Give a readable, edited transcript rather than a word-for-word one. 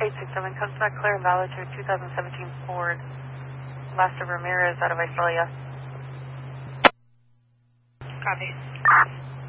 867, comes back clear and valid to a 2017 Ford. Last of Ramirez out of Visalia. Copy.